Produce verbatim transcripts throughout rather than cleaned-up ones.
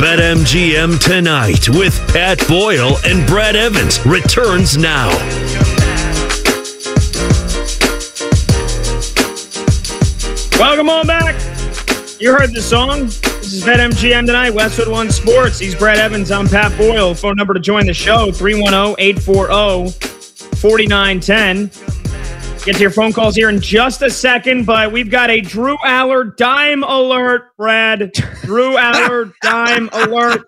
BetMGM Tonight with Pat Boyle and Brad Evans returns now. Welcome on back. You heard the song. This is BetMGM Tonight, Westwood One Sports. He's Brad Evans. I'm Pat Boyle. Phone number to join the show, three one zero, eight four zero, four nine one zero. Get to your phone calls here in just a second, but we've got a Drew Aller dime alert, Brad. Drew Aller dime alert.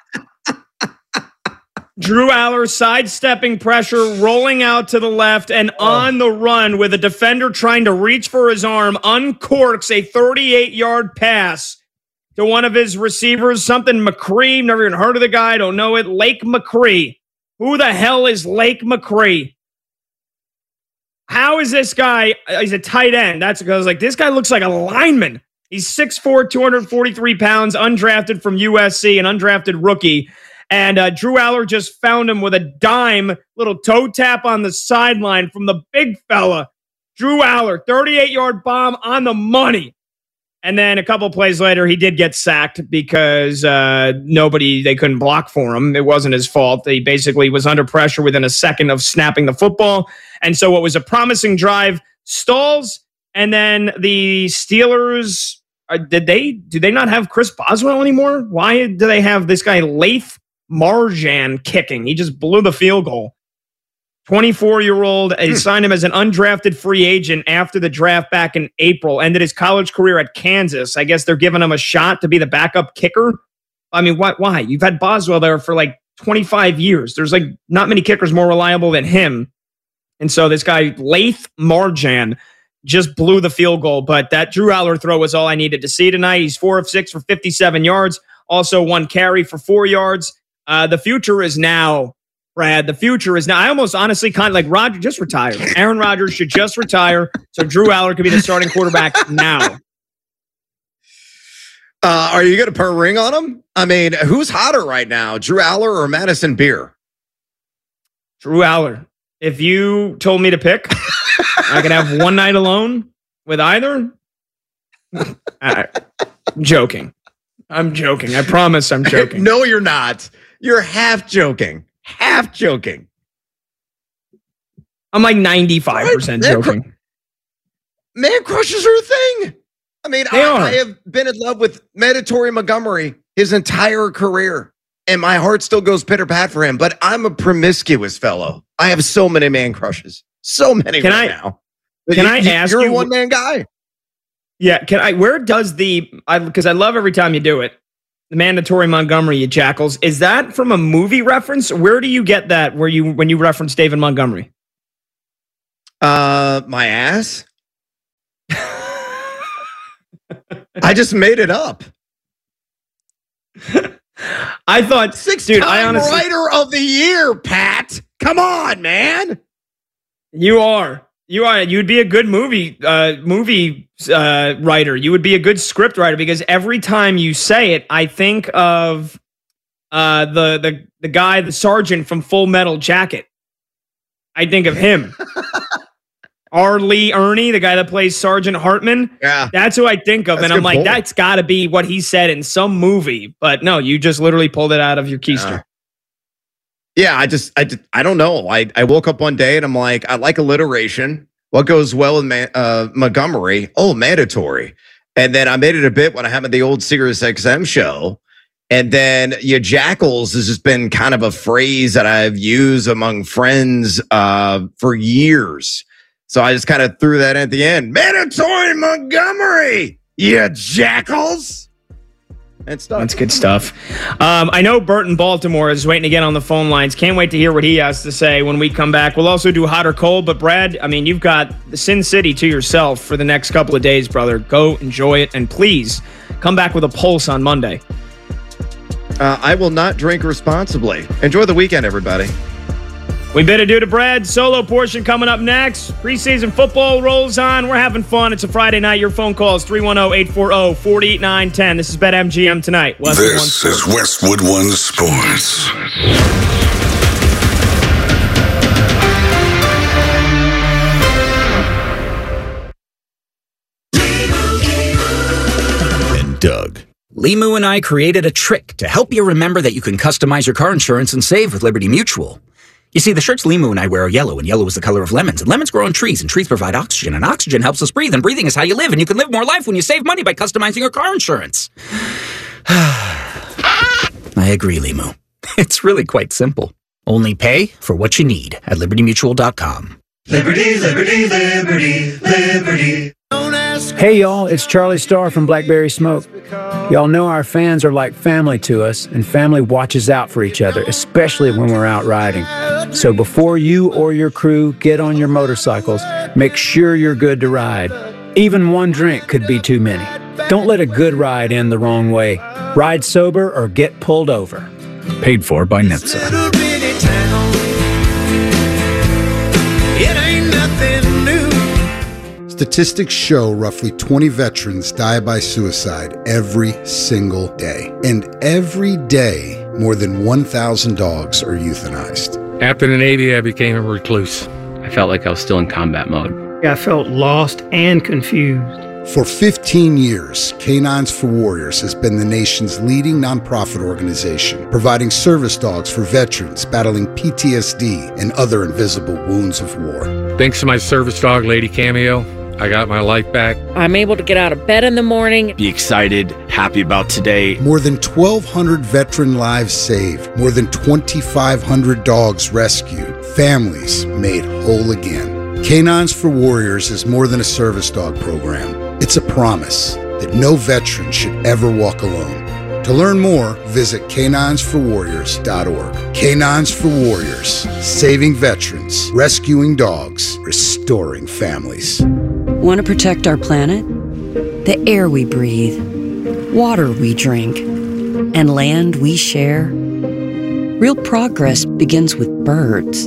Drew Aller sidestepping pressure, rolling out to the left, and on the run with a defender trying to reach for his arm, uncorks a thirty-eight-yard pass to one of his receivers, something McCree. Never even heard of the guy. Don't know it. Lake McCree. Who the hell is Lake McCree? How is this guy? He's a tight end. That's because I was like, this guy looks like a lineman. He's six foot four, two hundred forty-three pounds, undrafted from U S C, an undrafted rookie. And uh, Drew Aller just found him with a dime, little toe tap on the sideline from the big fella. Drew Aller, thirty-eight-yard bomb on the money. And then a couple plays later, he did get sacked because uh, nobody, they couldn't block for him. It wasn't his fault. He basically was under pressure within a second of snapping the football. And so what was a promising drive stalls. And then the Steelers, uh, did they, do they not have Chris Boswell anymore? Why do they have this guy, Laith Marjan, kicking? He just blew the field goal. twenty-four-year-old, he signed him as an undrafted free agent after the draft back in April, ended his college career at Kansas. I guess they're giving him a shot to be the backup kicker. I mean, why? why? You've had Boswell there for like twenty-five years. There's like not many kickers more reliable than him. And so this guy, Laith Marjan, just blew the field goal. But that Drew Aller throw was all I needed to see tonight. He's four of six for fifty-seven yards. Also one carry for four yards. Uh, the future is now, Brad. The future is now. I almost honestly kind of like Roger just retired. Aaron Rodgers should just retire so Drew Aller could be the starting quarterback now. Uh, are you going to put a ring on him? I mean, who's hotter right now, Drew Aller or Madison Beer? Drew Aller. If you told me to pick, I could have one night alone with either. I'm joking. I'm joking. I promise I'm joking. No, you're not. You're half joking. Half joking. I'm like ninety-five percent man, joking. Cr- man crushes are a thing. I mean, I, I have been in love with Mandatory Montgomery his entire career, and my heart still goes pitter-pat for him, but I'm a promiscuous fellow. I have so many man crushes. So many can right I, now. Can you, I ask you're you? You're a one-man guy. Yeah, can I? Where does the, because I, I love every time you do it, the Mandatory Montgomery, you jackals. Is that from a movie reference? Where do you get that where you when you reference David Montgomery? Uh, my ass. I just made it up. I thought, six dude, time I honestly, writer of the year, Pat. Come on, man. You are. You are. You'd be a good movie uh, movie uh, writer. You would be a good script writer because every time you say it, I think of uh, the the the guy, the sergeant from Full Metal Jacket. I think of him. R. Lee Ermey, the guy that plays Sergeant Hartman. Yeah, that's who I think of, that's and I'm like, point. that's got to be what he said in some movie. But no, you just literally pulled it out of your keister. Yeah. Yeah, I just, I, I don't know. I, I woke up one day and I'm like, I like alliteration. What goes well with Ma- uh, Montgomery? Oh, mandatory. And then I made it a bit when I had the old Sirius X M show. And then your jackals has just been kind of a phrase that I've used among friends uh, for years. So I just kind of threw that at the end. Mandatory Montgomery, you jackals. And stuff. That's good stuff. Um, I know Bert in Baltimore is waiting to get on the phone lines. Can't wait to hear what he has to say when we come back. We'll also do hot or cold. But Brad, I mean, you've got the Sin City to yourself for the next couple of days, brother. Go enjoy it. And please come back with a pulse on Monday. Uh, I will not drink responsibly. Enjoy the weekend, everybody. We bid adieu to Brad. Solo portion coming up next. Preseason football rolls on. We're having fun. It's a Friday night. Your phone calls three one zero, eight four zero, four nine one zero. This is BetMGM Tonight. Westwood this is Westwood One Sports. And Doug. Limu and I created a trick to help you remember that you can customize your car insurance and save with Liberty Mutual. You see, the shirts Limu and I wear are yellow, and yellow is the color of lemons, and lemons grow on trees, and trees provide oxygen, and oxygen helps us breathe, and breathing is how you live, and you can live more life when you save money by customizing your car insurance. I agree, Limu. It's really quite simple. Only pay for what you need at liberty mutual dot com. Liberty, liberty, liberty, liberty. Hey y'all, it's Charlie Starr from Blackberry Smoke. Y'all know our fans are like family to us, and family watches out for each other, especially when we're out riding. So before you or your crew get on your motorcycles, make sure you're good to ride. Even one drink could be too many. Don't let a good ride end the wrong way. Ride sober or get pulled over. Paid for by N H T S A. It ain't nothing new. Statistics show roughly twenty veterans die by suicide every single day. And every day, more than one thousand dogs are euthanized. After the Navy, I became a recluse. I felt like I was still in combat mode. I felt lost and confused. For fifteen years, Canines for Warriors has been the nation's leading nonprofit organization, providing service dogs for veterans battling P T S D and other invisible wounds of war. Thanks to my service dog, Lady Cameo, I got my life back. I'm able to get out of bed in the morning. Be excited, happy about today. More than twelve hundred veteran lives saved. More than twenty-five hundred dogs rescued. Families made whole again. Canines for Warriors is more than a service dog program. It's a promise that no veteran should ever walk alone. To learn more, visit canines for warriors dot org. Canines for Warriors, saving veterans, rescuing dogs, restoring families. Want to protect our planet? The air we breathe, water we drink, and land we share? Real progress begins with birds.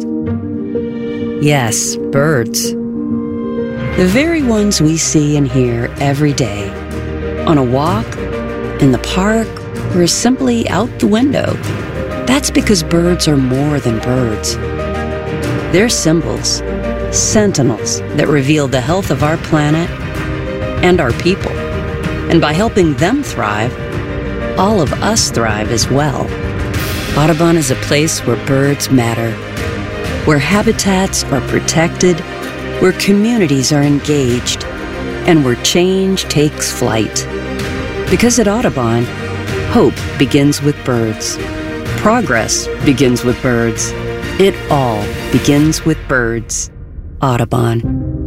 Yes, birds. The very ones we see and hear every day. On a walk, in the park, or simply out the window. That's because birds are more than birds. They're symbols, sentinels that reveal the health of our planet and our people. And by helping them thrive, all of us thrive as well. Audubon is a place where birds matter, where habitats are protected, where communities are engaged, and where change takes flight. Because at Audubon, hope begins with birds. Progress begins with birds. It all begins with birds. Audubon.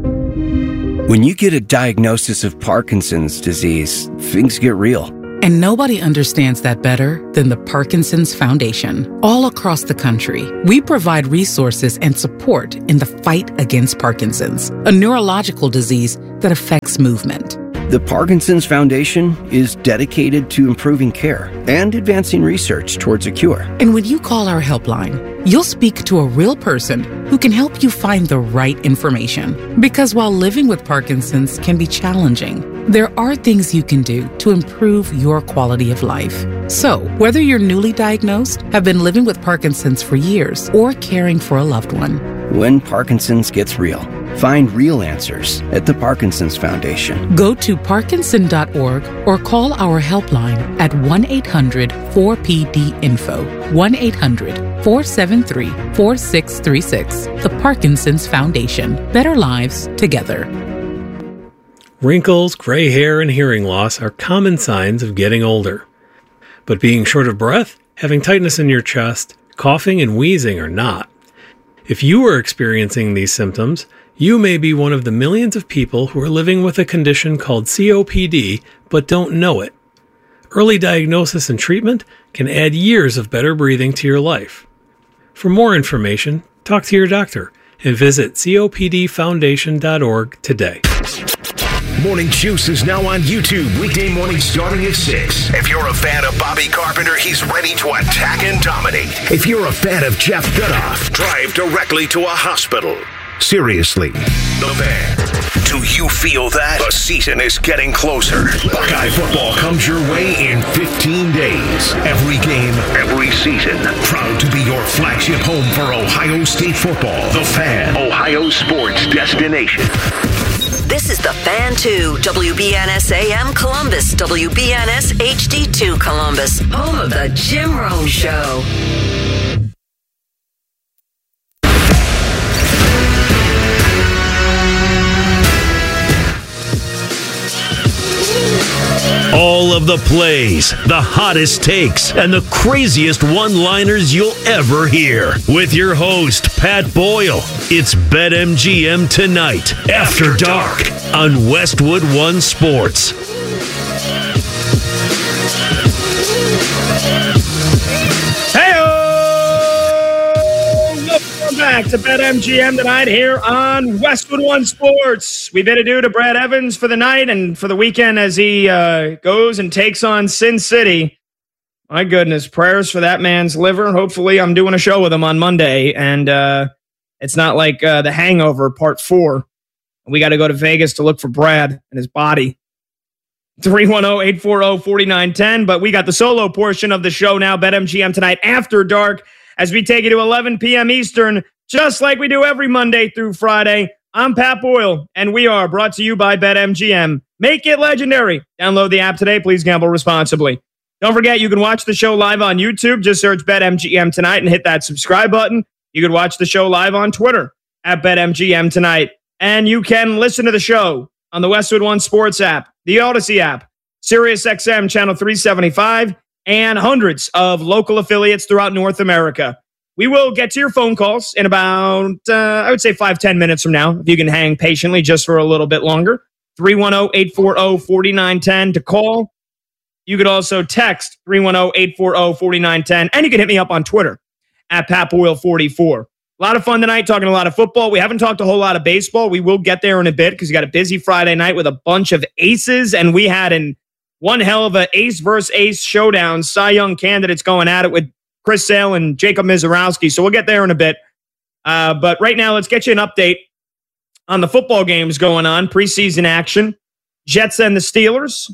When you get a diagnosis of Parkinson's disease, things get real. And nobody understands that better than the Parkinson's Foundation. All across the country, we provide resources and support in the fight against Parkinson's, a neurological disease that affects movement. The Parkinson's Foundation is dedicated to improving care and advancing research towards a cure. And when you call our helpline, you'll speak to a real person who can help you find the right information. Because while living with Parkinson's can be challenging, there are things you can do to improve your quality of life. So, whether you're newly diagnosed, have been living with Parkinson's for years, or caring for a loved one, when Parkinson's gets real, find real answers at the Parkinson's Foundation. Go to parkinson dot org or call our helpline at one eight hundred four P D info, one eight hundred four seven three four six three six. The Parkinson's Foundation. Better lives together. Wrinkles, gray hair, and hearing loss are common signs of getting older. But being short of breath, having tightness in your chest, coughing, and wheezing are not. If you are experiencing these symptoms, you may be one of the millions of people who are living with a condition called C O P D but don't know it. Early diagnosis and treatment can add years of better breathing to your life. For more information, talk to your doctor and visit copd foundation dot org today. Morning Juice is now on YouTube, weekday mornings starting at six. If you're a fan of Bobby Carpenter, he's ready to attack and dominate. If you're a fan of Jeff Goodoff, drive directly to a hospital. Seriously, The Fan. Do you feel that? The season is getting closer. Buckeye football comes your way in fifteen days. Every game, every season. Proud to be your flagship home for Ohio State football. The Fan, Ohio sports destination. This is The Fan two, W B N S A M Columbus, W B N S H D two Columbus, home of The Jim Rome Show. All of the plays, the hottest takes, and the craziest one-liners you'll ever hear. With your host, Pat Boyle. It's BetMGM Tonight, After Dark, on Westwood One Sports. Back to BetMGM Tonight here on Westwood One Sports. We bid adieu to Brad Evans for the night and for the weekend as he uh, goes and takes on Sin City. My goodness, prayers for that man's liver. Hopefully I'm doing a show with him on Monday, and uh, it's not like uh, The Hangover Part four. We got to go to Vegas to look for Brad and his body. three one zero, eight four zero, four nine one zero, but we got the solo portion of the show now, BetMGM Tonight After Dark, as we take you to eleven p.m. Eastern, just like we do every Monday through Friday. I'm Pat Boyle, and we are brought to you by BetMGM. Make it legendary. Download the app today. Please gamble responsibly. Don't forget, you can watch the show live on YouTube. Just search BetMGM Tonight and hit that subscribe button. You can watch the show live on Twitter at BetMGM Tonight. And you can listen to the show on the Westwood One Sports app, the Odyssey app, SiriusXM Channel three seventy-five, and hundreds of local affiliates throughout North America. We will get to your phone calls in about, uh, I would say, five, ten minutes from now, if you can hang patiently just for a little bit longer. three one zero, eight four zero, four nine one zero to call. You could also text three one zero, eight four zero, four nine one zero, and you can hit me up on Twitter at Pat Boyle forty-four. A lot of fun tonight, talking a lot of football. We haven't talked a whole lot of baseball. We will get there in a bit because you got a busy Friday night with a bunch of aces, and we had an one hell of a ace versus ace showdown. Cy Young candidates going at it with Chris Sale and Jacob Mizorowski. So we'll get there in a bit. Uh, but right now, let's get you an update on the football games going on, preseason action. Jets and the Steelers.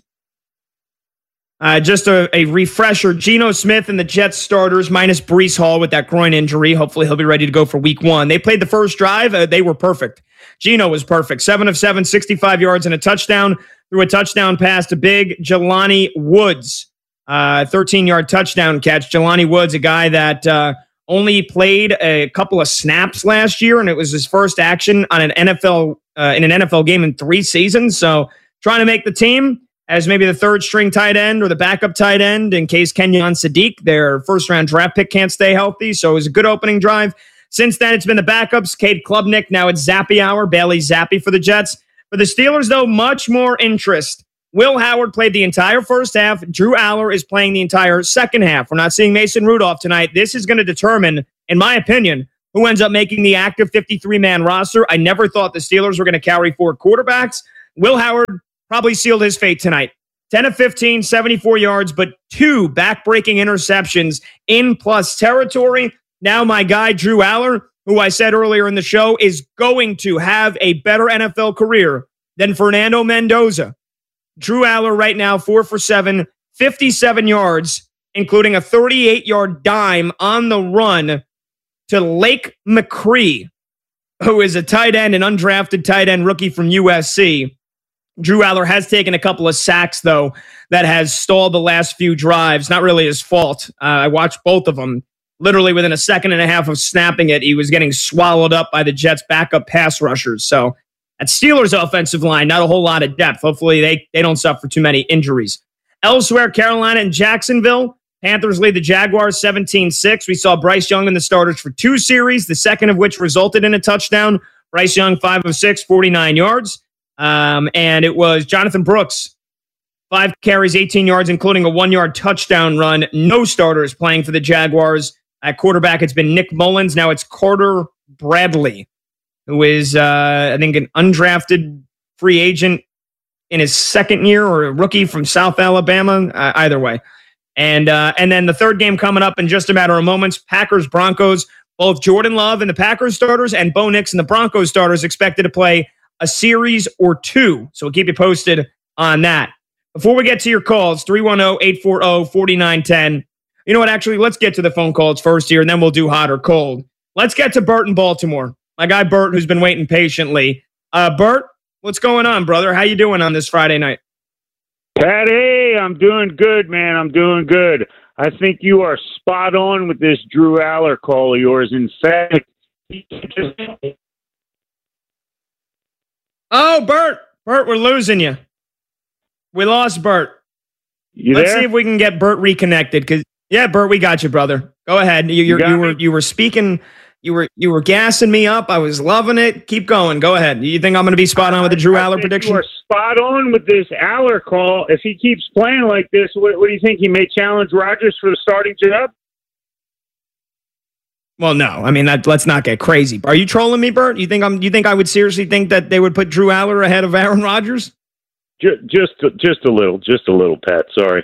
Uh, just a, a refresher. Geno Smith and the Jets starters minus Breece Hall with that groin injury. Hopefully he'll be ready to go for week one. They played the first drive. Uh, they were perfect. Geno was perfect. seven of seven, sixty-five yards and a touchdown. Threw a touchdown pass to big Jelani Woods. Uh, thirteen-yard touchdown catch. Jelani Woods, a guy that uh, only played a couple of snaps last year, and it was his first action on an N F L uh, in an N F L game in three seasons. So trying to make the team as maybe the third-string tight end or the backup tight end in case Kenyon Sadiq, their first-round draft pick, can't stay healthy. So it was a good opening drive. Since then, it's been the backups. Cade Klubnik, now it's Zappe hour. Bailey Zappe for the Jets. For the Steelers, though, much more interest. Will Howard played the entire first half. Drew Aller is playing the entire second half. We're not seeing Mason Rudolph tonight. This is going to determine, in my opinion, who ends up making the active fifty-three man roster. I never thought the Steelers were going to carry four quarterbacks. Will Howard probably sealed his fate tonight. ten of fifteen, seventy-four yards, but two back-breaking interceptions in plus territory. Now my guy, Drew Aller, who I said earlier in the show, is going to have a better N F L career than Fernando Mendoza. Drew Aller right now, four for seven, fifty-seven yards, including a thirty-eight-yard dime on the run to Lake McCree, who is a tight end, an undrafted tight end rookie from U S C. Drew Aller has taken a couple of sacks, though, that has stalled the last few drives. Not really his fault. Uh, I watched both of them. Literally within a second and a half of snapping it, he was getting swallowed up by the Jets' backup pass rushers. So at Steelers' offensive line, not a whole lot of depth. Hopefully they, they don't suffer too many injuries. Elsewhere, Carolina and Jacksonville. Panthers lead the Jaguars seventeen six. We saw Bryce Young in the starters for two series, the second of which resulted in a touchdown. Bryce Young, five of six, forty-nine yards. Um, and it was Jonathan Brooks, five carries, eighteen yards, including a one-yard touchdown run. No starters playing for the Jaguars. At quarterback, it's been Nick Mullins. Now it's Carter Bradley, who is, uh, I think, an undrafted free agent in his second year or a rookie from South Alabama. Uh, either way. And uh, and then the third game coming up in just a matter of moments, Packers-Broncos. Both Jordan Love and the Packers starters and Bo Nix and the Broncos starters expected to play a series or two. So we'll keep you posted on that. Before we get to your calls, three one zero, eight four zero, four nine one zero. You know what? Actually, let's get to the phone calls first here, and then we'll do hot or cold. Let's get to Bert in Baltimore. My guy Bert, who's been waiting patiently. Uh, Bert, What's going on, brother? How you doing on this Friday night? Patty, I'm doing good, man. I'm doing good. I think you are spot on with this Drew Aller call of yours. In fact, he just... Oh, Bert. Bert, we're losing you. We lost Bert. You Let's there? see if we can get Bert reconnected. Cause yeah, Bert, we got you, brother. Go ahead. You, you, You got you were me? you were speaking. You were you were gassing me up. I was loving it. Keep going. Go ahead. You think I'm going to be spot on with the Drew I Aller think prediction? You are spot on with this Aller call. If he keeps playing like this, what, what do you think? He may challenge Rodgers for the starting job? Well, no. I mean, that, let's not get crazy. Are you trolling me, Bert? You think I'm? You think I would seriously think that they would put Drew Aller ahead of Aaron Rodgers? Just, just, just a little, just a little, Pat. Sorry.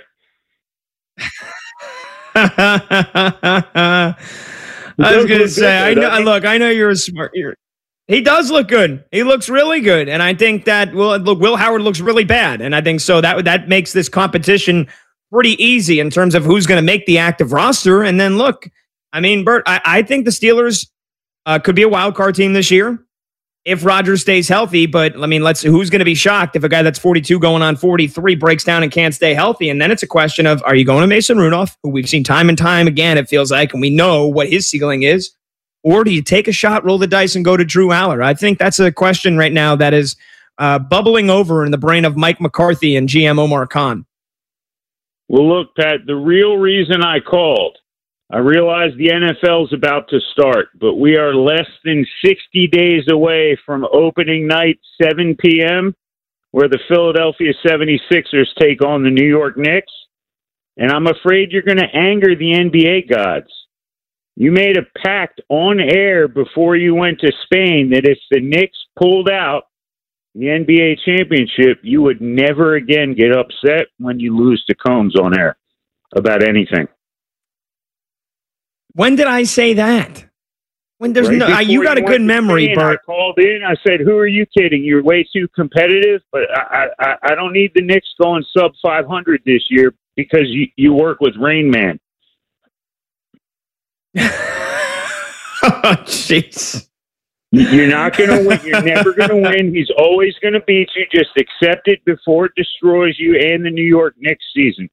I was going to say, I know. Look, I know you're a smart. You're, he does look good. He looks really good, and I think that well, look, Will Howard looks really bad, and I think so that that makes this competition pretty easy in terms of who's going to make the active roster. And then look, I mean, Bert, I, I think the Steelers uh, could be a wild card team this year if Rodgers stays healthy. But I mean, let's who's going to be shocked if a guy that's forty-two going on forty-three breaks down and can't stay healthy? And then it's a question of, are you going to Mason Rudolph, who we've seen time and time again, it feels like, and we know what his ceiling is, or do you take a shot, roll the dice, and go to Drew Aller? I think that's a question right now that is uh, bubbling over in the brain of Mike McCarthy and G M Omar Khan. Well, look, Pat, the real reason I called, I realize the N F L is about to start, but we are less than sixty days away from opening night, seven p.m., where the Philadelphia seventy-sixers take on the New York Knicks. And I'm afraid you're going to anger the N B A gods. You made a pact on air before you went to Spain that if the Knicks pulled out the N B A championship, you would never again get upset when you lose to Combs on air about anything. When did I say that? When there's Right no, I, you before got a went good to memory, Spain, Bert. I called in. I said, "Who are you kidding? You're way too competitive." But I, I, I don't need the Knicks going sub five hundred this year because you, you work with Rain Man. Oh, jeez. You're not going to win. You're never going to win. He's always going to beat you. Just accept it before it destroys you and the New York Knicks season.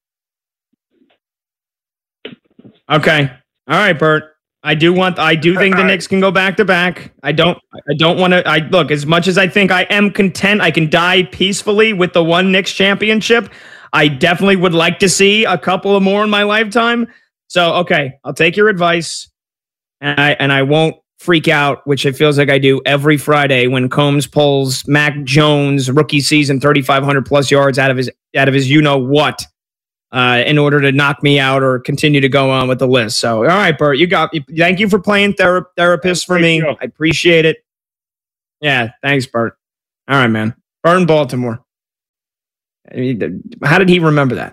Okay. All right, Bert. I do want. I do think the Knicks can go back to back. I don't. I don't want to. I look as much as I think I am content. I can die peacefully with the one Knicks championship. I definitely would like to see a couple of more in my lifetime. So okay, I'll take your advice, and I and I won't freak out, which it feels like I do every Friday when Combs pulls Mac Jones rookie season thirty-five hundred plus yards out of his out of his you know what. Uh, in order to knock me out or continue to go on with the list. So, all right, Bert, you got. Thank you for playing thera- therapist for me. I appreciate it. Yeah, thanks, Bert. All right, man. Bert in Baltimore. I mean, how did he remember that?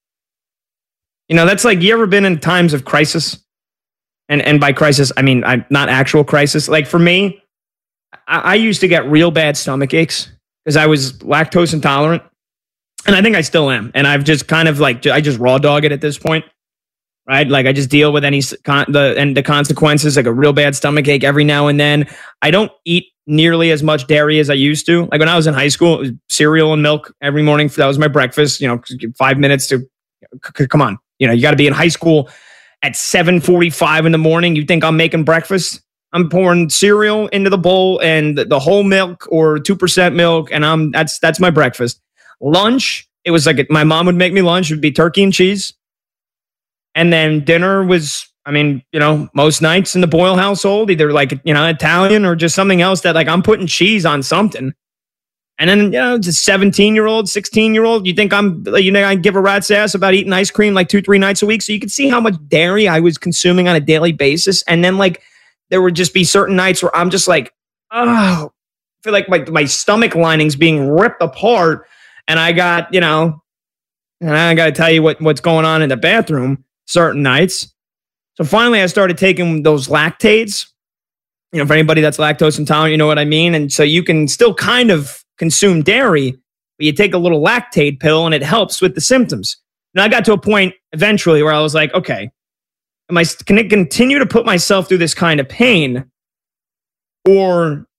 You know, that's like, you ever been in times of crisis? And and by crisis, I mean I'm not actual crisis. Like for me, I, I used to get real bad stomach aches because I was lactose intolerant. And I think I still am. And I've just kind of like, I just raw dog it at this point, right? Like I just deal with any, con- the and the consequences, like a real bad stomach ache every now and then. I don't eat nearly as much dairy as I used to. Like when I was in high school, it was cereal and milk every morning. That was my breakfast, you know, five minutes to, c- come on. You know, you got to be in high school at seven forty-five in the morning. You think I'm making breakfast? I'm pouring cereal into the bowl and the whole milk or two percent milk. And I'm, that's, that's my breakfast. Lunch, it was like my mom would make me lunch. It would be turkey and cheese. And then dinner was, I mean, you know, most nights in the Boyle household, either like, you know, Italian or just something else that like I'm putting cheese on something. And then, you know, it's a seventeen-year-old, sixteen-year-old. You think I'm, you know, I give a rat's ass about eating ice cream like two, three nights a week. So you can see how much dairy I was consuming on a daily basis. And then like there would just be certain nights where I'm just like, oh, I feel like my, my stomach lining's being ripped apart. And I got, you know, and I got to tell you what, what's going on in the bathroom certain nights. So finally I started taking those lactates. You know, for anybody that's lactose intolerant, you know what I mean? And so you can still kind of consume dairy, but you take a little lactate pill and it helps with the symptoms. And I got to a point eventually where I was like, okay, am I, can I continue to put myself through this kind of pain? Or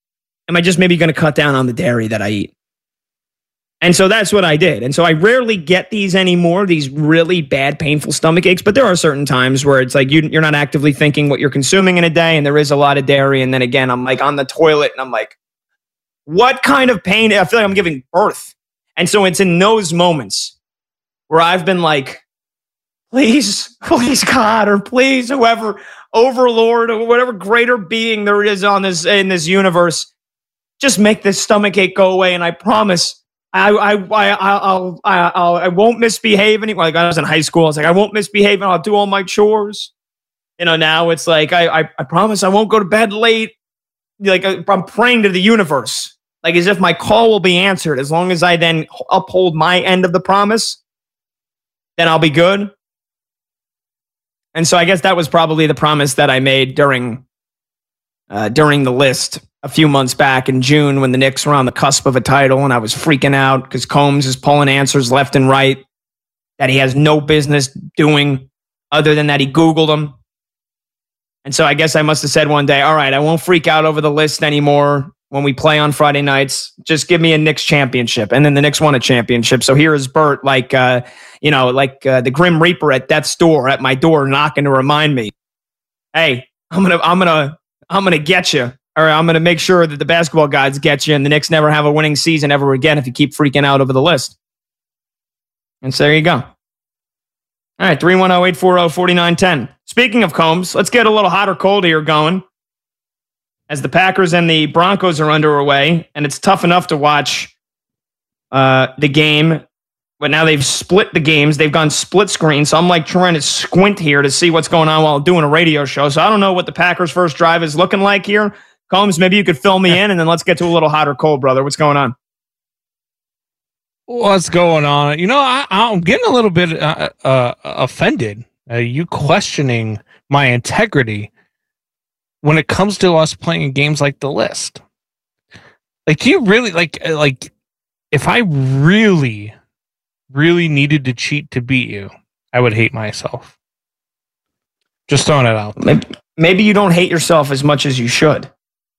am I just maybe going to cut down on the dairy that I eat? And so that's what I did. And so I rarely get these anymore, these really bad, painful stomach aches. But there are certain times where it's like you, you're not actively thinking what you're consuming in a day. And there is a lot of dairy. And then again, I'm like on the toilet and I'm like, what kind of pain? I feel like I'm giving birth. And so it's in those moments where I've been like, please, please, God, or please, whoever, overlord, or whatever greater being there is on this in this universe, just make this stomach ache go away. And I promise I I I I'll, I'll, I'll I won't misbehave anymore. Like I was in high school, I was like, I won't misbehave and I'll do all my chores. You know, now it's like I I, I promise I won't go to bed late. Like I'm praying to the universe, like as if my call will be answered. As long as I then uphold my end of the promise, then I'll be good. And so I guess that was probably the promise that I made during uh, during the list a few months back in June when the Knicks were on the cusp of a title, and I was freaking out because Combs is pulling answers left and right that he has no business doing other than that he Googled them. And so I guess I must have said one day, all right, I won't freak out over the list anymore when we play on Friday nights. Just give me a Knicks championship. And then the Knicks won a championship. So here is Bert, like, uh, you know, like uh, the Grim Reaper at death's door, at my door, knocking to remind me, hey, I'm going to, I'm going to, I'm going to get you. Or I'm going to make sure that the basketball gods get you and the Knicks never have a winning season ever again if you keep freaking out over the list. And so there you go. All right, three one zero, eight four zero, four nine one zero. Speaking of Combs, let's get a little hot or cold here going. As the Packers and the Broncos are underway, and it's tough enough to watch uh, the game, but now they've split the games. They've gone split screen, so I'm like trying to squint here to see what's going on while doing a radio show. So I don't know what the Packers' first drive is looking like here. Combs, maybe you could fill me in, and then let's get to a little hot or cold, brother. What's going on? What's going on? You know, I, I'm getting a little bit uh, uh, offended. Uh, you questioning my integrity when it comes to us playing games like the list. Like, do you really like? Like, if I really, really needed to cheat to beat you, I would hate myself. Just throwing it out. Maybe, maybe you don't hate yourself as much as you should.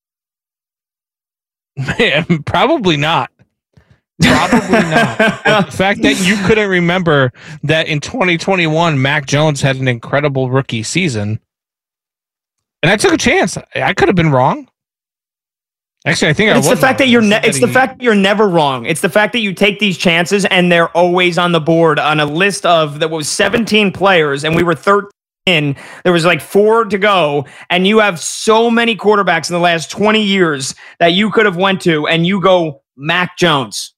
Man, probably not. Probably not. The fact that you couldn't remember that in twenty twenty-one, Mac Jones had an incredible rookie season, and I took a chance. I could have been wrong. Actually, I think I it's was the fact wrong. that you're. Ne- it's he, the fact that you're never wrong. It's the fact that you take these chances and they're always on the board on a list of that was seventeen players, and we were thirteen. In there was like four to go, and you have so many quarterbacks in the last twenty years that you could have went to, and you go Mac Jones.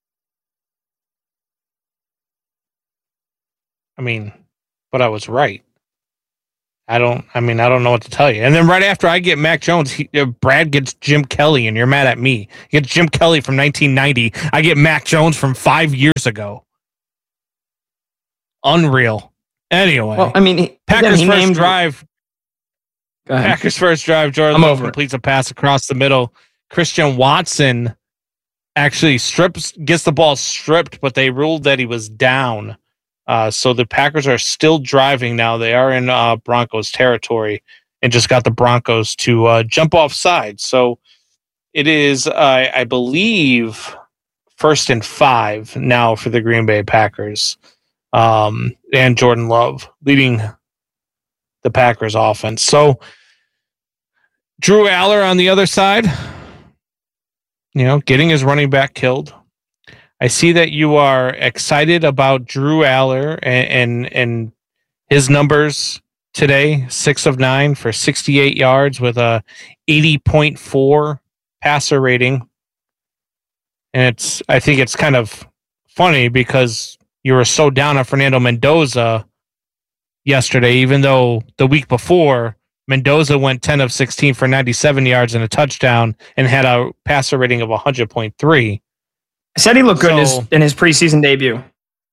I mean, but I was right. I don't. I mean, I don't know what to tell you. And then right after I get Mac Jones, he, uh, Brad gets Jim Kelly, and you're mad at me. You get Jim Kelly from nineteen ninety. I get Mac Jones from five years ago. Unreal. Anyway, well, I mean, he, Packers he first named, drive. Packers first drive. Jordan Love completes a pass across the middle. Christian Watson actually strips, gets the ball stripped, but they ruled that he was down. Uh, so the Packers are still driving now. They are in uh, Broncos territory and just got the Broncos to uh, jump off side. So it is, uh, I believe, first and five now for the Green Bay Packers. Um, and Jordan Love leading the Packers offense. So Drew Aller on the other side, you know, getting his running back killed. I see that you are excited about Drew Aller and, and, and his numbers today, six of nine for sixty-eight yards with a eighty point four passer rating. And it's, I think it's kind of funny because you were so down on Fernando Mendoza yesterday, even though the week before Mendoza went ten of sixteen for ninety-seven yards and a touchdown and had a passer rating of one hundred point three. I said he looked good so, in, his, in his preseason debut.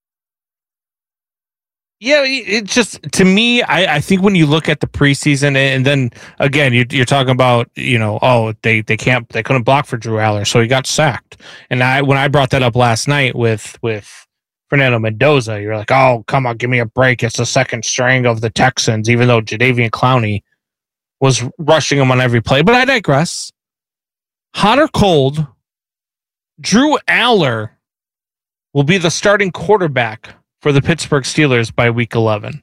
Yeah, it just, to me, I, I think when you look at the preseason, and then again, you, you're talking about, you know, oh, they, they can't, they couldn't block for Drew Aller, so he got sacked. And I, when I brought that up last night with, with Fernando Mendoza, you're like, oh, come on, give me a break. It's the second string of the Texans, even though Jadeveon Clowney was rushing him on every play. But I digress. hot or cold, Drew Aller will be the starting quarterback for the Pittsburgh Steelers by week eleven.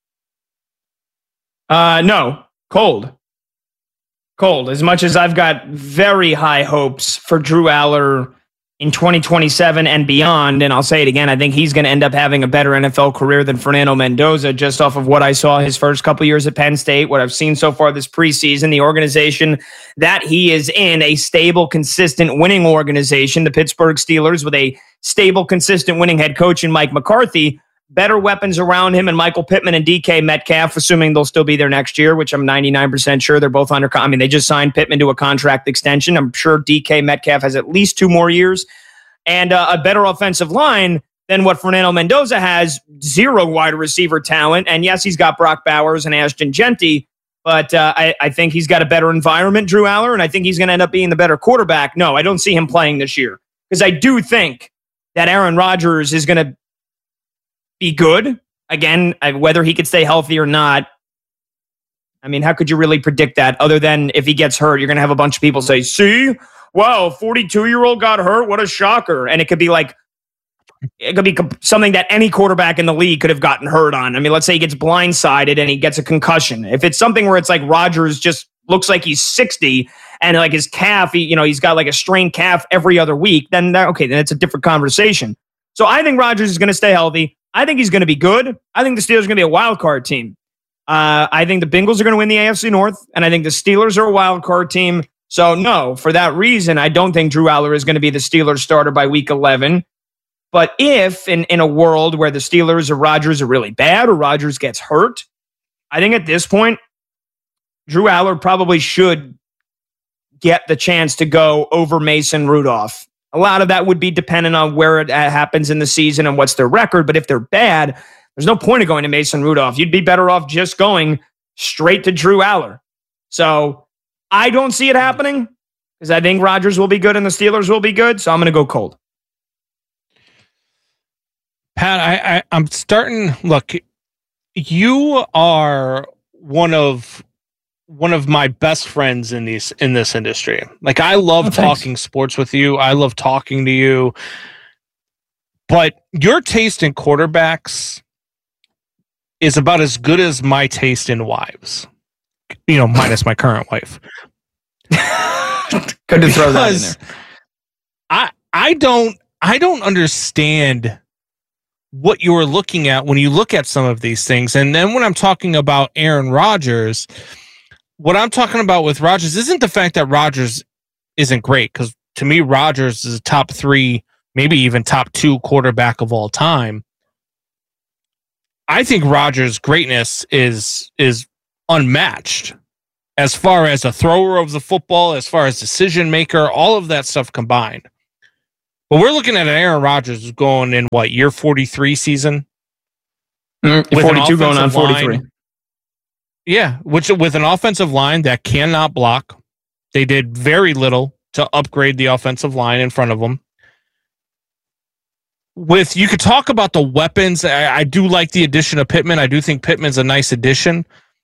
Uh, no, cold. Cold. As much as I've got very high hopes for Drew Aller in twenty twenty-seven and beyond, and I'll say it again, I think he's going to end up having a better N F L career than Fernando Mendoza just off of what I saw his first couple years at Penn State, what I've seen so far this preseason, the organization that he is in, a stable, consistent winning organization, the Pittsburgh Steelers with a stable, consistent winning head coach in Mike McCarthy, better weapons around him and Michael Pittman and D K Metcalf, assuming they'll still be there next year, which I'm ninety-nine percent sure they're both under. I mean, they just signed Pittman to a contract extension. I'm sure D K Metcalf has at least two more years and uh, a better offensive line than what Fernando Mendoza has. Zero wide receiver talent. And yes, he's got Brock Bowers and Ashton Genty, but uh, I, I think he's got a better environment, Drew Aller, and I think he's going to end up being the better quarterback. No, I don't see him playing this year because I do think that Aaron Rodgers is going to be good. Again, I, whether he could stay healthy or not, I mean, how could you really predict that other than if he gets hurt, you're going to have a bunch of people say, see, wow, forty-two-year-old got hurt. What a shocker. And it could be like, it could be something that any quarterback in the league could have gotten hurt on. I mean, let's say he gets blindsided and he gets a concussion. If it's something where it's like Rodgers just looks like he's sixty and like his calf, he, you know, he's got like a strained calf every other week, then that, okay, then it's a different conversation. So I think Rodgers is going to stay healthy. I think he's going to be good. I think the Steelers are going to be a wild card team. Uh, I think the Bengals are going to win the A F C North, and I think the Steelers are a wild card team. So no, for that reason, I don't think Drew Aller is going to be the Steelers starter by week eleven. But if in, in a world where the Steelers or Rodgers are really bad or Rodgers gets hurt, I think at this point, Drew Aller probably should get the chance to go over Mason Rudolph. A lot of that would be dependent on where it happens in the season and what's their record. But if they're bad, there's no point of going to Mason Rudolph. You'd be better off just going straight to Drew Aller. So I don't see it happening because I think Rodgers will be good and the Steelers will be good. So I'm going to go cold. Pat, I, I, I'm starting. Look, you are one of one of my best friends in these in this industry. Like, I love oh, talking sports with you. I love talking to you. But your taste in quarterbacks is about as good as my taste in wives. You know, minus my current wife. Good to throw that in there. I I don't I don't understand what you're looking at when you look at some of these things. And then when I'm talking about Aaron Rodgers, what I'm talking about with Rodgers isn't the fact that Rodgers isn't great, because to me, Rodgers is a top three, maybe even top two quarterback of all time. I think Rodgers' greatness is is unmatched as far as a thrower of the football, as far as decision maker, all of that stuff combined. But we're looking at an Aaron Rodgers going in what, year forty-three season? Mm, forty-two going on forty-three. Line, yeah, which with an offensive line that cannot block. They did very little to upgrade the offensive line in front of them. With you could talk about the weapons. I, I do like the addition of Pittman. I do think Pittman's a nice addition.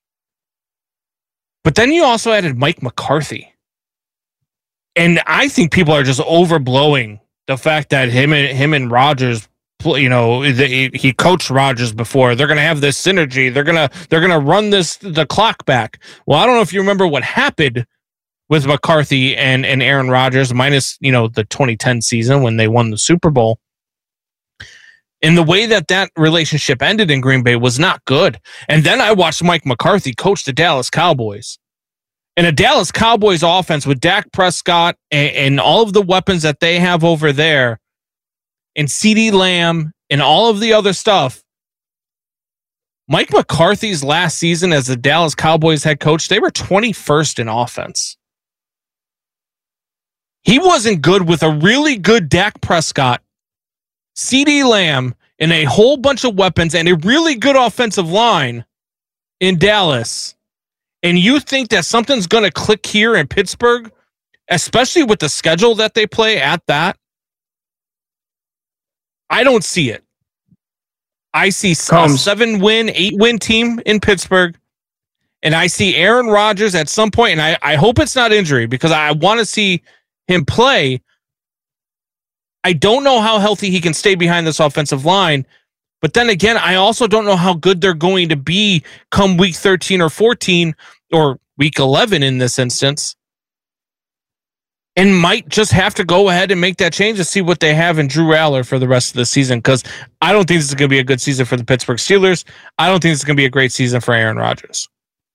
But then you also added Mike McCarthy. And I think people are just overblowing the fact that him and him and Rodgers, you know, the, he coached Rodgers before. They're going to have this synergy. They're going to they're going to run this the clock back. Well, I don't know if you remember what happened with McCarthy and and Aaron Rodgers, minus, you know, the twenty ten season when they won the Super Bowl. And the way that that relationship ended in Green Bay was not good. And then I watched Mike McCarthy coach the Dallas Cowboys. And a Dallas Cowboys offense with Dak Prescott and, and all of the weapons that they have over there, and CeeDee Lamb and all of the other stuff. Mike McCarthy's last season as the Dallas Cowboys head coach, they were twenty-first in offense. He wasn't good with a really good Dak Prescott, CeeDee Lamb, and a whole bunch of weapons and a really good offensive line in Dallas. And you think that something's going to click here in Pittsburgh, especially with the schedule that they play at that? I don't see it. I see a seven-win, eight-win team in Pittsburgh, and I see Aaron Rodgers at some point, and I, I hope it's not injury, because I want to see him play. I don't know how healthy he can stay behind this offensive line. But then again, I also don't know how good they're going to be come week thirteen or fourteen or week eleven in this instance. And might just have to go ahead and make that change to see what they have in Drew Aller for the rest of the season. Because I don't think this is going to be a good season for the Pittsburgh Steelers. I don't think this is going to be a great season for Aaron Rodgers.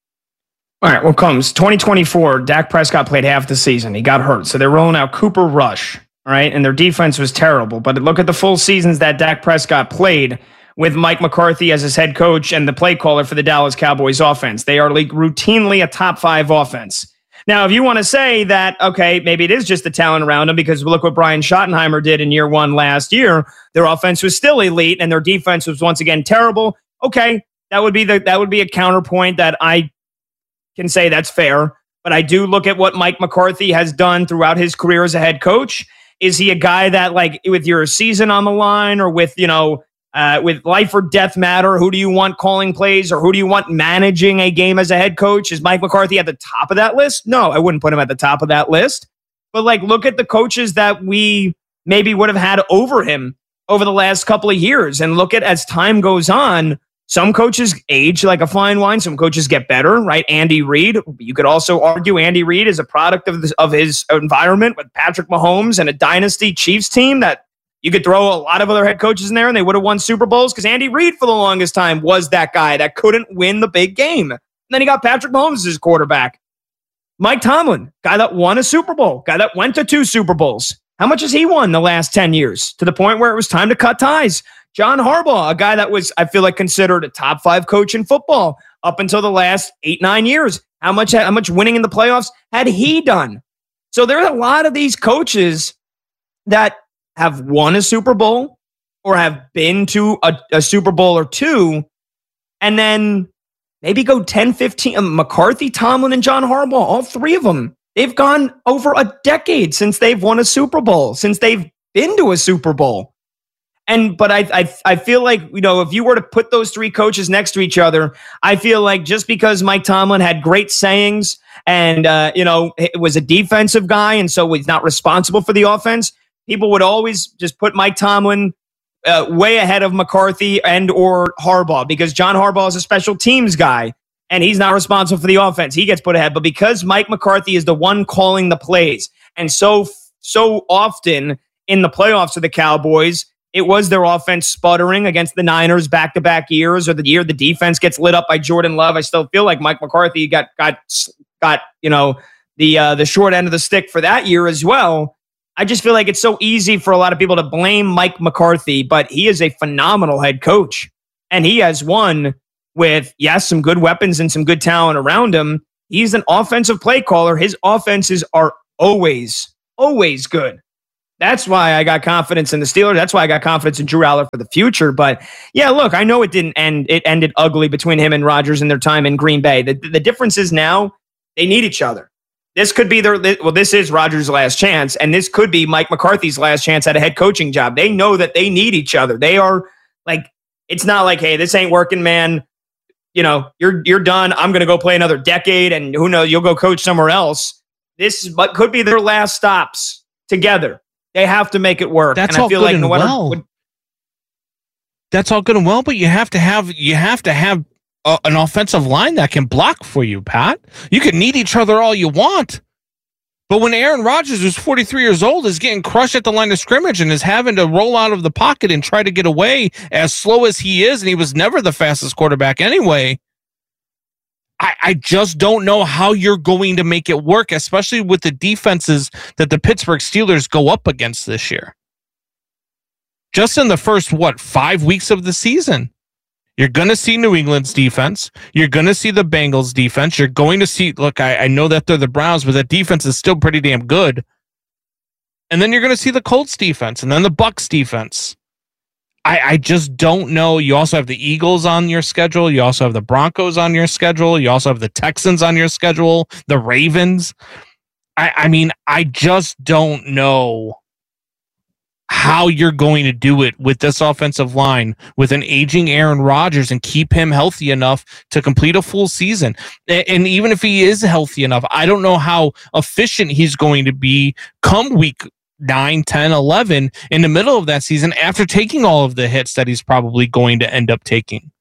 All right, well, comes twenty twenty-four, Dak Prescott played half the season. He got hurt. So they're rolling out Cooper Rush, all right? And their defense was terrible. But look at the full seasons that Dak Prescott played with Mike McCarthy as his head coach and the play caller for the Dallas Cowboys offense. They are like routinely a top five offense. Now, if you want to say that, okay, maybe it is just the talent around them, because look what Brian Schottenheimer did in year one last year. Their offense was still elite and their defense was once again terrible. Okay, that would be the that would be a counterpoint that I can say that's fair. But I do look at what Mike McCarthy has done throughout his career as a head coach. Is he a guy that, like, with your season on the line, or with, you know, uh, with life or death matter, who do you want calling plays, or who do you want managing a game as a head coach? Is Mike McCarthy at the top of that list? No, I wouldn't put him at the top of that list. But, like, look at the coaches that we maybe would have had over him over the last couple of years, and look at, as time goes on, some coaches age like a fine wine. Some coaches get better, right? Andy Reid. You could also argue Andy Reid is a product of this, of his environment with Patrick Mahomes and a dynasty Chiefs team that you could throw a lot of other head coaches in there and they would have won Super Bowls, because Andy Reid for the longest time was that guy that couldn't win the big game. And then he got Patrick Mahomes as his quarterback. Mike Tomlin, guy that won a Super Bowl, guy that went to two Super Bowls. How much has he won the last ten years? To the point where it was time to cut ties. John Harbaugh, a guy that was, I feel like, considered a top five coach in football up until the last eight, nine years. How much, how much winning in the playoffs had he done? So there are a lot of these coaches that have won a Super Bowl or have been to a, a Super Bowl or two, and then maybe go ten, fifteen. Um, McCarthy, Tomlin, and John Harbaugh, all three of them, they've gone over a decade since they've won a Super Bowl, since they've been to a Super Bowl. And but I, I I feel like, you know, if you were to put those three coaches next to each other, I feel like just because Mike Tomlin had great sayings and, uh, you know, was a defensive guy and so was not responsible for the offense, people would always just put Mike Tomlin uh, way ahead of McCarthy and or Harbaugh, because John Harbaugh is a special teams guy and he's not responsible for the offense. He gets put ahead. But because Mike McCarthy is the one calling the plays, and so so often in the playoffs of the Cowboys, it was their offense sputtering against the Niners back-to-back years, or the year the defense gets lit up by Jordan Love. I still feel like Mike McCarthy got got got you know the uh, the short end of the stick for that year as well. I just feel like it's so easy for a lot of people to blame Mike McCarthy, but he is a phenomenal head coach, and he has won with, yes, some good weapons and some good talent around him. He's an offensive play caller. His offenses are always, always good. That's why I got confidence in the Steelers. That's why I got confidence in Drew Aller for the future. But yeah, look, I know it didn't end. It ended ugly between him and Rodgers in their time in Green Bay. The, the difference is now they need each other. This could be their, well, this is Rodgers' last chance, and this could be Mike McCarthy's last chance at a head coaching job. They know that they need each other. They are like, it's not like, hey, this ain't working, man. You know, you're you're done. I'm going to go play another decade, and who knows, you'll go coach somewhere else. This is what could be their last stops together. They have to make it work. That's and I all feel good like and no matter well. what, That's all good and well, but you have to have you have to have a, an offensive line that can block for you, Pat. You can need each other all you want, but when Aaron Rodgers, who's forty-three years old, is getting crushed at the line of scrimmage and is having to roll out of the pocket and try to get away as slow as he is, and he was never the fastest quarterback anyway, I, I just don't know how you're going to make it work, especially with the defenses that the Pittsburgh Steelers go up against this year. Just in the first, what, five weeks of the season, you're going to see New England's defense. You're going to see the Bengals defense. You're going to see, look, I, I know that they're the Browns, but that defense is still pretty damn good. And then you're going to see the Colts defense and then the Bucs defense. I, I just don't know. You also have the Eagles on your schedule. You also have the Broncos on your schedule. You also have the Texans on your schedule, the Ravens. I, I mean, I just don't know how you're going to do it with this offensive line, with an aging Aaron Rodgers, and keep him healthy enough to complete a full season. And even if he is healthy enough, I don't know how efficient he's going to be come week nine, ten, eleven in the middle of that season after taking all of the hits that he's probably going to end up taking.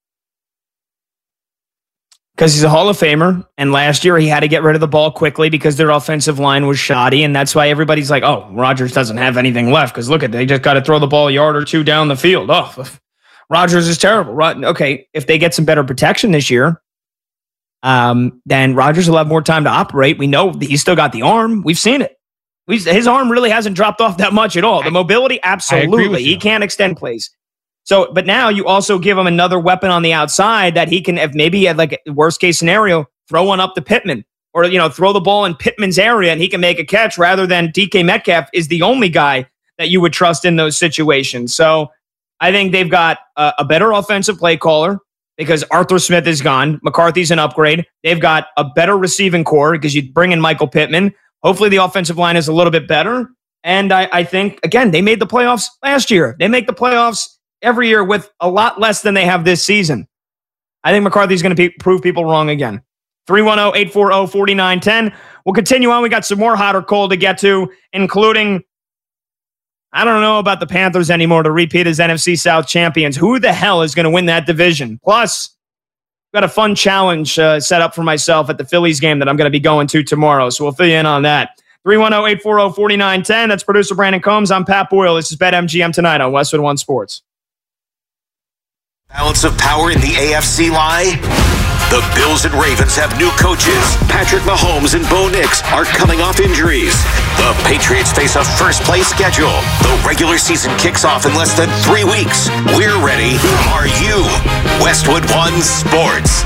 Because he's a Hall of Famer, and last year he had to get rid of the ball quickly because their offensive line was shoddy, and that's why everybody's like, oh, Rodgers doesn't have anything left because look at, they just got to throw the ball a yard or two down the field. Oh, Rodgers is terrible. Rod- okay, if they get some better protection this year, um, then Rodgers will have more time to operate. We know he's still got the arm. We've seen it. We've, his arm really hasn't dropped off that much at all. The mobility, absolutely. He can't extend plays. So, but now you also give him another weapon on the outside that he can, if maybe at like a worst case scenario, throw one up to Pittman, or, you know, throw the ball in Pittman's area and he can make a catch rather than D K Metcalf is the only guy that you would trust in those situations. So I think they've got a, a better offensive play caller because Arthur Smith is gone. McCarthy's an upgrade. They've got a better receiving core because you bring in Michael Pittman. Hopefully the offensive line is a little bit better. And I, I think, again, they made the playoffs last year. They make the playoffs every year with a lot less than they have this season. I think McCarthy's going to pe- prove people wrong again. three one zero, eight four zero, four nine one zero. We'll continue on. We got some more hot or cold to get to, including, I don't know about the Panthers anymore to repeat as N F C South champions. Who the hell is going to win that division? Plus, got a fun challenge uh, set up for myself at the Phillies game that I'm going to be going to tomorrow. So we'll fill you in on that. three one zero, eight four zero, four nine one zero. That's producer Brandon Combs. I'm Pat Boyle. This is BetMGM Tonight on Westwood One Sports. Balance of power in the A F C lie? The Bills and Ravens have new coaches. Patrick Mahomes and Bo Nix are coming off injuries. The Patriots face a first-place schedule. The regular season kicks off in less than three weeks. We're ready. Are you? Westwood One Sports.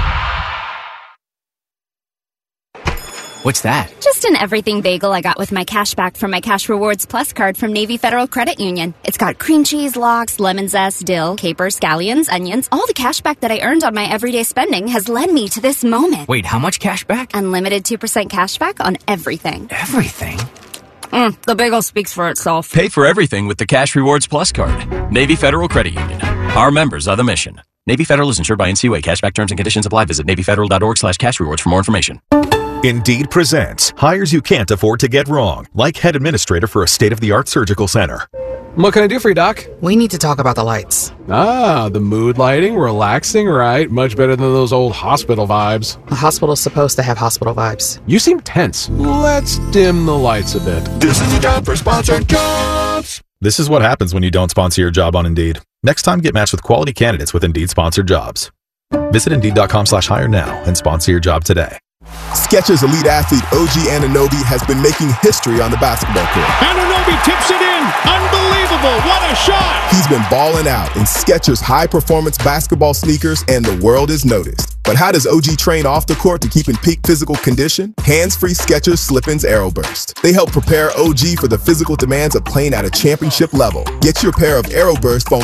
What's that? Just an everything bagel I got with my cash back from my Cash Rewards Plus card from Navy Federal Credit Union. It's got cream cheese, lox, lemon zest, dill, capers, scallions, onions. All the cash back that I earned on my everyday spending has led me to this moment. Wait, how much cash back? Unlimited two percent cash back on everything. Everything? Mm, the bagel speaks for itself. Pay for everything with the Cash Rewards Plus card. Navy Federal Credit Union. Our members are the mission. Navy Federal is insured by N C U A. Cashback terms and conditions apply. Visit NavyFederal.org slash cash rewards for more information. Indeed presents hires you can't afford to get wrong, like head administrator for a state-of-the-art surgical center. What can I do for you, Doc? We need to talk about the lights. Ah, the mood lighting, relaxing, right? Much better than those old hospital vibes. A hospital's supposed to have hospital vibes. You seem tense. Let's dim the lights a bit. This is the job for sponsored jobs. This is what happens when you don't sponsor your job on Indeed. Next time, get matched with quality candidates with Indeed sponsored jobs. Visit Indeed.com slash hire now and sponsor your job today. Skechers elite athlete O G Anunoby has been making history on the basketball court. Anunoby tips it in. Unbelievable. What a shot. He's been balling out in Skechers high-performance basketball sneakers, and the world is noticed. But how does O G train off the court to keep in peak physical condition? Hands-free Skechers Slip-ins Aeroburst. They help prepare O G for the physical demands of playing at a championship level. Get your pair of Aeroburst for